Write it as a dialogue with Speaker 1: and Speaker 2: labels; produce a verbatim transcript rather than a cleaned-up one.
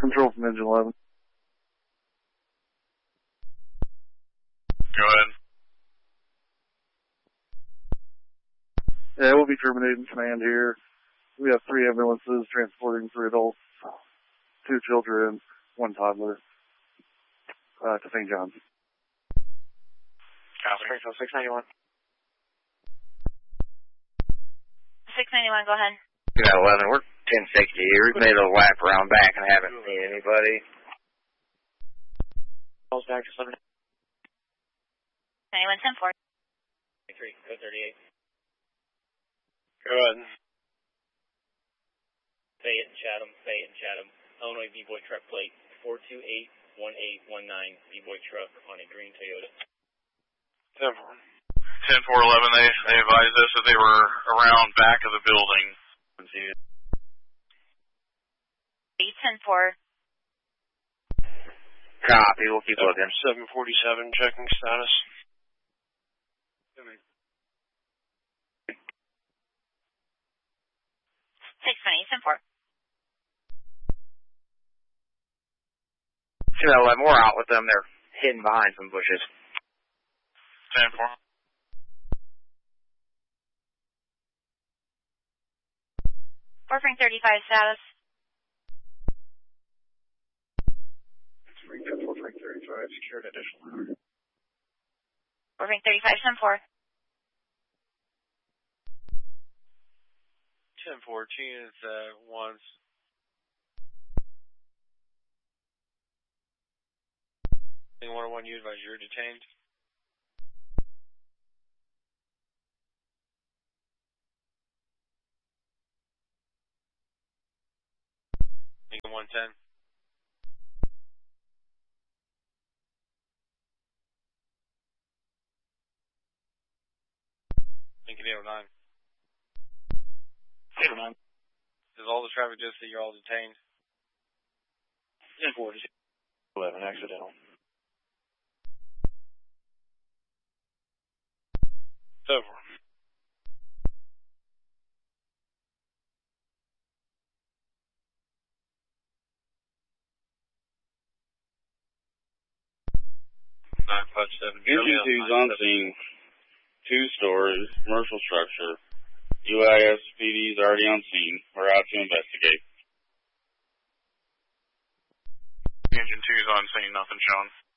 Speaker 1: Control from engine eleven.
Speaker 2: Go ahead.
Speaker 1: Yeah, we'll be terminating command here. We have three ambulances transporting three adults, two children, one toddler, uh, to Saint John's.
Speaker 3: Springfield six ninety-one.
Speaker 4: six ninety-one, go ahead.
Speaker 3: Yeah, eleven, we're ten sixty here. We've made a lap around back and haven't seen anybody. Calls back to seven.
Speaker 4: ninety-one ten four.
Speaker 3: three, go thirty-eight.
Speaker 2: Go ahead.
Speaker 5: Fayette and Chatham, Fayette and Chatham. Illinois B-Boy truck plate four two eight one eight one nine. B-Boy truck on a green Toyota.
Speaker 2: ten four. ten four eleven, they, they advised us that they were around back of the building.
Speaker 4: eight ten four.
Speaker 3: Copy, we'll keep looking.
Speaker 2: seven forty-seven, checking status.
Speaker 4: six twenty, ten four.
Speaker 3: two eleven, we're out with them. They're hidden behind some bushes.
Speaker 2: ten four.
Speaker 4: four Frank thirty-five status.
Speaker 1: Springfield four Frank thirty-five, secured additional.
Speaker 4: four Frank thirty-five, ten four.
Speaker 2: ten fourteen is uh, once. one oh one you advise you're detained. Lincoln one ten. Lincoln eight oh nine.
Speaker 1: eight oh nine.
Speaker 2: Does all the traffic just say you're all detained?
Speaker 1: ten four, eleven, accidental.
Speaker 2: Over. nine five seven.
Speaker 6: Engine two's on scene. Two stores, commercial structure. U I S P D's already on scene. We're out to investigate.
Speaker 2: Engine two's on scene, nothing shown.